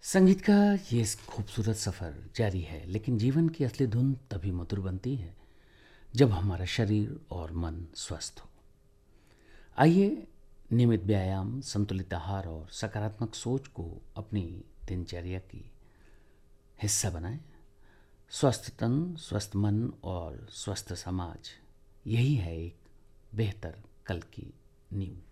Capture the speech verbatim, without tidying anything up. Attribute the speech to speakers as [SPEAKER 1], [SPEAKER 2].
[SPEAKER 1] संगीत का ये खूबसूरत सफ़र जारी है, लेकिन जीवन की असली धुन तभी मधुर बनती है जब हमारा शरीर और मन स्वस्थ हो। आइए नियमित व्यायाम, संतुलित आहार और सकारात्मक सोच को अपनी दिनचर्या की हिस्सा बनाएं। स्वस्थ तन, स्वस्थ मन और स्वस्थ समाज, यही है एक बेहतर कल की नींव।